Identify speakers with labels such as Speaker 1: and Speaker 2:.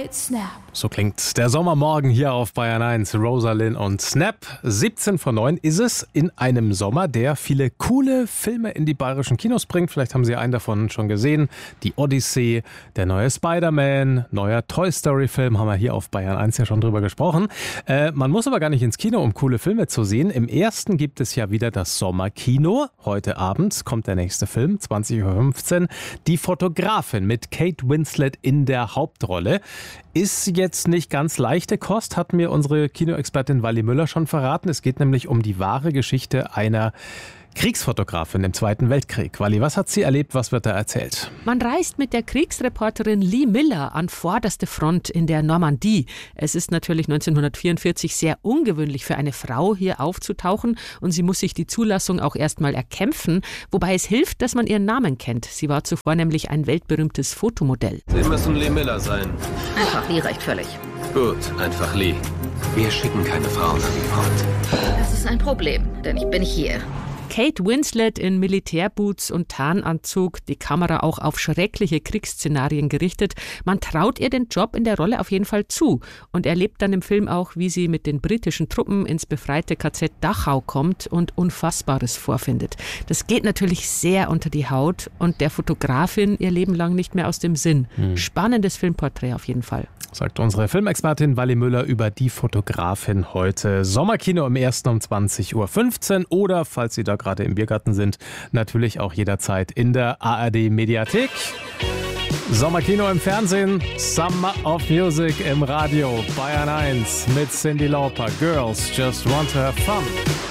Speaker 1: it snap.
Speaker 2: So klingt der Sommermorgen hier auf Bayern 1. Rosalind und Snap. 17:09 ist es in einem Sommer, der viele coole Filme in die bayerischen Kinos bringt. Vielleicht haben Sie einen davon schon gesehen. Die Odyssee, der neue Spider-Man, neuer Toy Story-Film, haben wir hier auf Bayern 1 ja schon drüber gesprochen. Man muss aber gar nicht ins Kino, um coole Filme zu sehen. Im ersten gibt es ja wieder das Sommerkino. Heute Abend kommt der nächste Film, 20:15 Uhr. Die Fotografin mit Kate Winslet in der Hauptrolle. Ist jetzt nicht ganz leichte Kost, hat mir unsere Kinoexpertin Wally Müller schon verraten. Es geht nämlich um die wahre Geschichte einer Kriegsfotografin im Zweiten Weltkrieg. Wally, was hat sie erlebt? Was wird da erzählt?
Speaker 3: Man reist mit der Kriegsreporterin Lee Miller an vorderste Front in der Normandie. Es ist natürlich 1944 sehr ungewöhnlich für eine Frau, hier aufzutauchen. Und sie muss sich die Zulassung auch erstmal erkämpfen. Wobei es hilft, dass man ihren Namen kennt. Sie war zuvor nämlich ein weltberühmtes Fotomodell.
Speaker 4: Sie müssen Lee Miller sein.
Speaker 5: Einfach Lee reicht völlig.
Speaker 4: Gut, einfach Lee. Wir schicken keine Frauen an die Front.
Speaker 5: Das ist ein Problem, denn ich bin hier.
Speaker 3: Kate Winslet in Militärboots und Tarnanzug, die Kamera auch auf schreckliche Kriegsszenarien gerichtet. Man traut ihr den Job in der Rolle auf jeden Fall zu und erlebt dann im Film auch, wie sie mit den britischen Truppen ins befreite KZ Dachau kommt und Unfassbares vorfindet. Das geht natürlich sehr unter die Haut und der Fotografin ihr Leben lang nicht mehr aus dem Sinn. Spannendes Filmporträt auf jeden Fall.
Speaker 2: Sagt unsere Filmexpertin Wally Müller über die Fotografin heute. Sommerkino im 1. um 20:15 Uhr oder, falls Sie da gerade im Biergarten sind, natürlich auch jederzeit in der ARD-Mediathek. Sommerkino im Fernsehen, Summer of Music im Radio, Bayern 1 mit Cyndi Lauper. Girls just want to have fun.